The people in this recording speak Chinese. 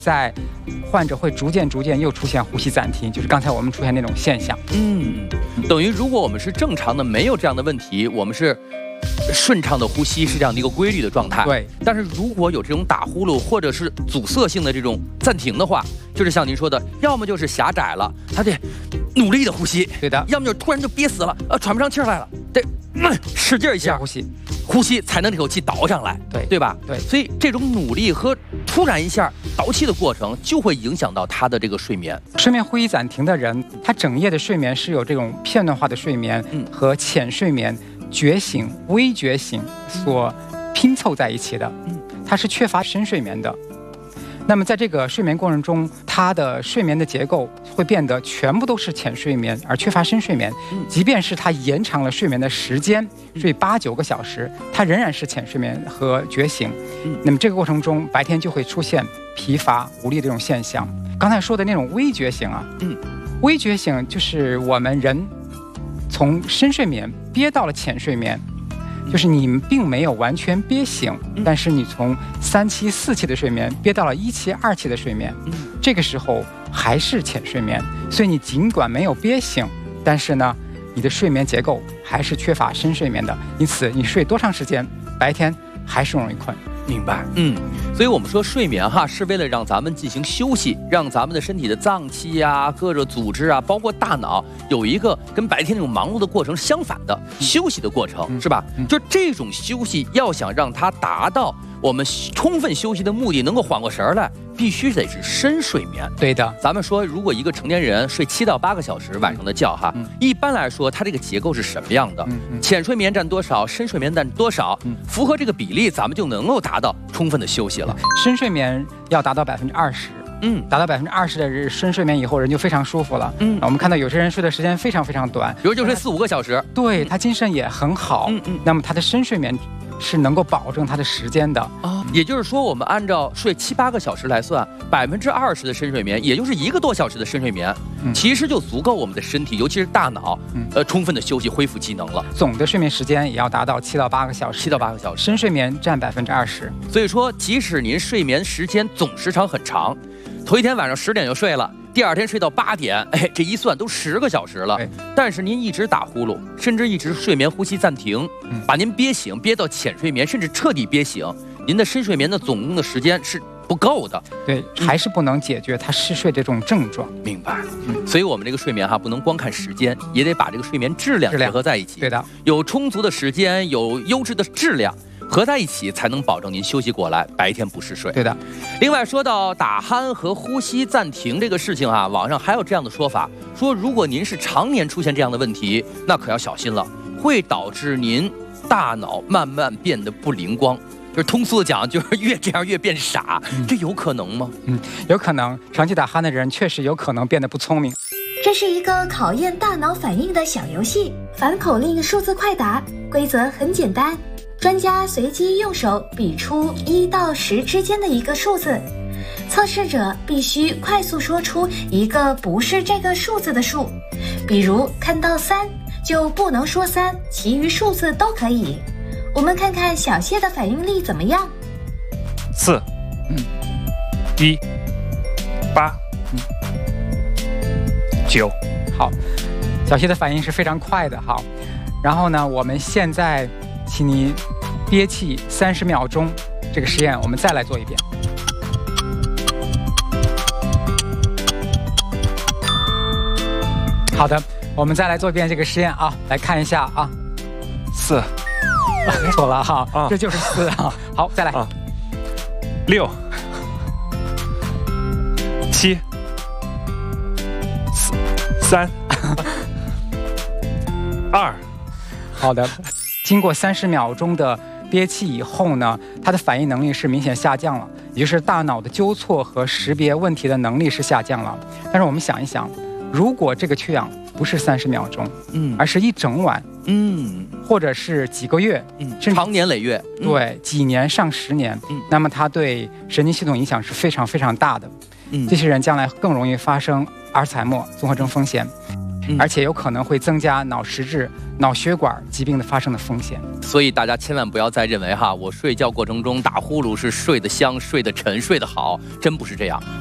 在患者会逐渐又出现呼吸暂停，就是刚才我们出现那种现象。 等于如果我们是正常的，没有这样的问题，我们是顺畅的呼吸，是这样的一个规律的状态。 对。 但是如果有这种打呼噜或者是阻塞性的这种暂停的话，就是像您说的，要么就是狭窄了，他得努力的呼吸， 对的； 要么就是突然就憋死了，喘不上气来了，得使劲一下呼吸才能这口气倒上来，对吧？对。所以这种努力和突然一下倒气的过程，就会影响到他的这个睡眠。 睡眠呼吸暂停的人，他整夜的睡眠是有这种片段化的睡眠和浅睡眠、觉醒、微觉醒所拼凑在一起的，他是缺乏深睡眠的。那么在这个睡眠过程中，他的睡眠的结构会变得全部都是浅睡眠，而缺乏深睡眠。即便是他延长了睡眠的时间，睡8、9个小时，他仍然是浅睡眠和觉醒。那么这个过程中，白天就会出现疲乏无力的这种现象。刚才说的那种微觉醒啊，微觉醒就是我们人从深睡眠憋到了浅睡眠。就是你并没有完全憋醒，但是你从3期、4期的睡眠憋到了1期、2期的睡眠，这个时候还是浅睡眠，所以你尽管没有憋醒，但是呢，你的睡眠结构还是缺乏深睡眠的，因此你睡多长时间，白天还是容易困。 明白，所以我们说睡眠是为了让咱们进行休息，让咱们的身体的脏器啊、各个组织啊，包括大脑，有一个跟白天那种忙碌的过程相反的休息的过程，是吧？就这种休息，要想让它达到我们充分休息的目的，能够缓过神来，必须得是深睡眠。 对的， 咱们说，如果一个成年人睡7到8个小时晚上的觉一般来说，它这个结构是什么样的？浅睡眠占多少，深睡眠占多少？符合这个比例，咱们就能够达到充分的休息了。 深睡眠要达到20%。达到20%的深睡眠以后，人就非常舒服了。我们看到有些人睡的时间非常短， 比如就睡4、5个小时， 对他精神也很好。那么他的深睡眠是能够保证他的时间的。 也就是说，我们按照睡7、8个小时来算，20%的深睡眠，也就是1个多小时的深睡眠，其实就足够我们的身体，尤其是大脑，充分的休息、恢复机能了。 总的睡眠时间也要达到7到8个小时。 7到8个小时， 深睡眠占20%。 所以说，即使您睡眠时间总时长很长，头一天晚上10点就睡了，第二天睡到8点，这一算都10个小时了。但是您一直打呼噜，甚至一直睡眠呼吸暂停，把您憋醒，憋到浅睡眠，甚至彻底憋醒，您的深睡眠的总共的时间是不够的。 对，还是不能解决他嗜睡这种症状。 明白。所以我们这个睡眠不能光看时间，也得把这个睡眠质量结合在一起。 对的， 有充足的时间，有优质的质量，合在一起才能保证您休息过来，白天不嗜睡。 对的。 另外说到打鼾和呼吸暂停这个事情网上还有这样的说法，说如果您是常年出现这样的问题，那可要小心了，会导致您大脑慢慢变得不灵光。就是通俗的讲，就是越这样越变傻，这有可能吗？ 有可能。长期打鼾的人确实有可能变得不聪明。 这是一个考验大脑反应的小游戏，反口令数字快答，规则很简单。专家随机用手比出1到10之间的一个数字，测试者必须快速说出一个不是这个数字的数，比如看到3就不能说3，其余数字都可以。我们看看小谢的反应力怎么样 ？4、1、8、9。 好，小谢的反应是非常快的。好，然后呢，我们现在请你憋气30秒钟，这个实验我们再来做一遍。好的，我们再来做一遍这个实验来看一下 4。 错了这就是4好，再来 6、7、3、2。 好的，经过30秒钟的憋气以后呢，它的反应能力是明显下降了，也就是大脑的纠错和识别问题的能力是下降了。但是我们想一想，如果这个缺氧不是30秒钟，而是一整晚，或者是几个月，甚至长年累月， 对，几年上10年，那么它对神经系统影响是非常大的。这些人将来更容易发生阿尔茨海默综合征风险。 而且有可能会增加脑实质、脑血管疾病的发生的风险。 所以大家千万不要再认为我睡觉过程中打呼噜是睡得香、睡得沉、睡得好，真不是这样。